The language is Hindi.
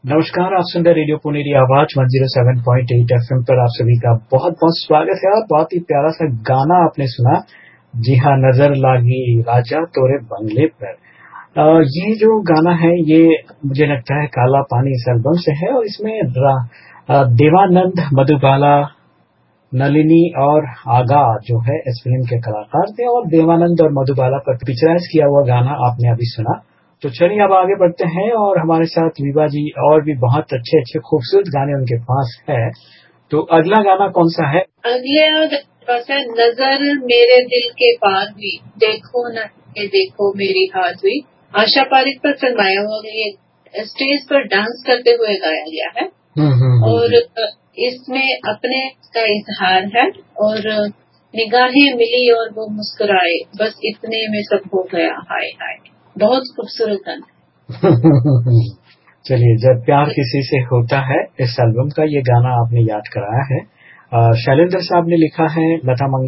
नमस्कार, आप सुन रहे रेडियो पुनेरी आवाज 107.8 एफएम पर आप सभी का बहुत बहुत स्वागत है। और बहुत ही प्यारा सा गाना आपने सुना। जी हाँ, नजर लागी राजा तोरे बंगले पर। ये जो गाना है ये मुझे लगता है काला पानी इस एल्बम से है। और इसमें देवानंद, मधुबाला, नलिनी और आगा जो है इस फिल्म के कलाकार थे। और देवानंद और मधुबाला पर पिक्चराइज किया हुआ गाना आपने अभी सुना। तो चलिए अब आगे बढ़ते हैं और हमारे साथ विभा जी और भी बहुत अच्छे अच्छे खूबसूरत गाने उनके पास है। तो अगला गाना कौन सा है? अगले पास है नजर मेरे दिल के पार हुई, देखो न ये देखो मेरी हाथ हुई। आशा पारिक पर फिल्माया हुआ ये स्टेज पर डांस करते हुए गाया गया है। और इसमें अपने का इजहार है और निगाहें मिली और वो मुस्कुराए, बस इतने में सब हो गया हाय हाय। बहुत खूबसूरत गाना। चलिए, जब प्यार किसी से होता है इस एल्बम का ये गाना आपने याद कराया है। शैलेंद्र साहब ने लिखा है, लता